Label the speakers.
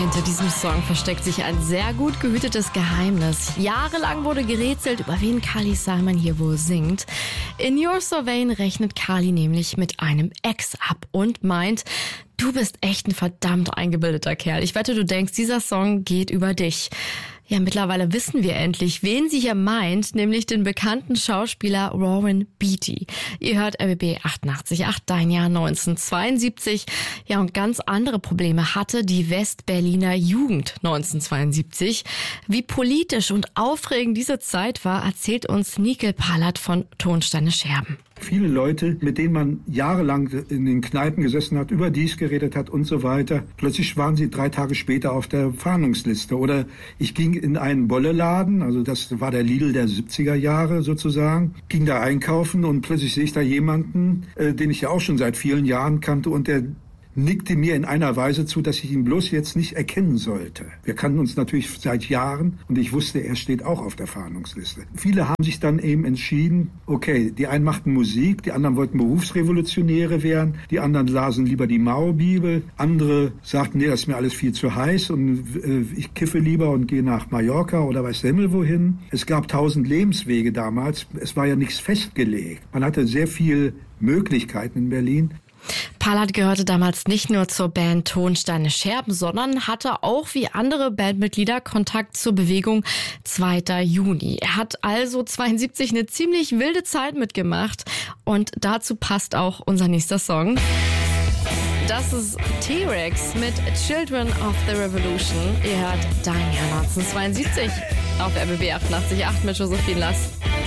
Speaker 1: Hinter diesem Song versteckt sich ein sehr gut gehütetes Geheimnis. Jahrelang wurde gerätselt, über wen Carly Simon hier wohl singt. In You're So Vain rechnet Carly nämlich mit einem Ex ab und meint, du bist echt ein verdammt eingebildeter Kerl. Ich wette, du denkst, dieser Song geht über dich. Ja, mittlerweile wissen wir endlich, wen sie hier meint, nämlich den bekannten Schauspieler Warren Beatty. Ihr hört RBB 88.8, dein Jahr 1972. Ja, und ganz andere Probleme hatte die Westberliner Jugend 1972. Wie politisch und aufregend diese Zeit war, erzählt uns Nikel Pallat von Tonsteine Scherben.
Speaker 2: Viele Leute, mit denen man jahrelang in den Kneipen gesessen hat, über dies geredet hat und so weiter. Plötzlich waren sie 3 Tage später auf der Fahndungsliste. Oder ich ging in einen Bolleladen, also das war der Lidl der 70er Jahre sozusagen, ging da einkaufen und plötzlich sehe ich da jemanden, den ich ja auch schon seit vielen Jahren kannte und der nickte mir in einer Weise zu, dass ich ihn bloß jetzt nicht erkennen sollte. Wir kannten uns natürlich seit Jahren und ich wusste, er steht auch auf der Fahndungsliste. Viele haben sich dann eben entschieden, okay, die einen machten Musik, die anderen wollten Berufsrevolutionäre werden, die anderen lasen lieber die Maubibel, andere sagten, nee, das ist mir alles viel zu heiß und ich kiffe lieber und gehe nach Mallorca oder weiß der Himmel wohin. Es gab 1000 Lebenswege damals, es war ja nichts festgelegt. Man hatte sehr viele Möglichkeiten in Berlin.
Speaker 1: Pallat gehörte damals nicht nur zur Band Tonsteine Scherben, sondern hatte auch wie andere Bandmitglieder Kontakt zur Bewegung 2. Juni. Er hat also 72 eine ziemlich wilde Zeit mitgemacht und dazu passt auch unser nächster Song. Das ist T-Rex mit Children of the Revolution. Ihr hört Dein Jahr 1972 auf RBB 88.8 mit Josephine Lass.